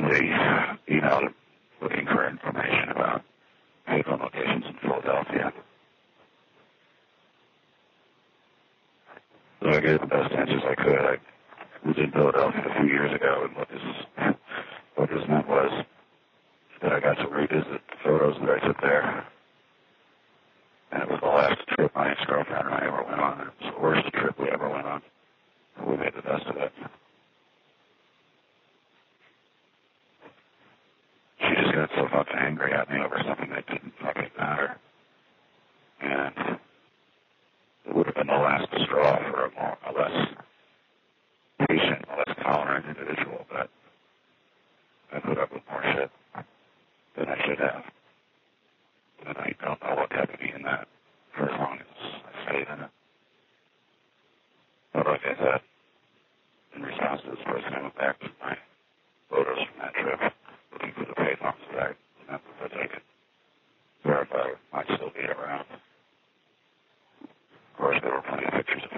they emailed him looking for information about payphone locations in Philadelphia. So I gave the best answers I could. I was in Philadelphia a few years ago, and what this meant was that I got to revisit the photos that I took there. And it was the last trip my ex-girlfriend and I ever went on. It was the worst trip we ever went on. We made the best of it. She just got so fucking angry at me over something that didn't fucking matter. And it would have been the last straw for a less patient, a less tolerant individual, but I put up with more shit than I should have. And I don't know what kept me in that for as long as I stayed in it. But like I said, in response to this person, I went back to my photos from that trip, looking for the payphones that I remember that I could verify might still be around. Of course, there were plenty of pictures of